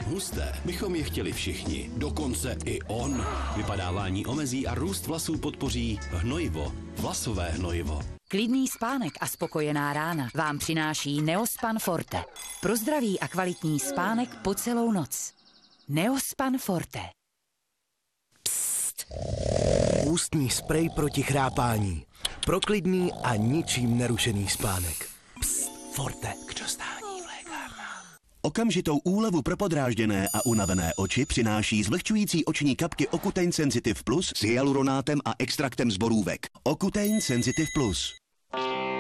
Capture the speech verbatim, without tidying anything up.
Husté bychom je chtěli všichni, dokonce i on. Vypadávání omezí a růst vlasů podpoří hnojivo, vlasové hnojivo. Klidný spánek a spokojená rána vám přináší Neospan Forte. Pro zdravý a kvalitní spánek po celou noc. Neospan Forte. Psst. Ústní sprej proti chrápání. Pro klidný a ničím nerušený spánek. Psst. Forte. K dostání v lékárnách. Okamžitou úlevu pro podrážděné a unavené oči přináší zvlhčující oční kapky Ocutein Sensitive Plus s hyaluronátem a extraktem z borůvek. Ocutein Sensitive Plus.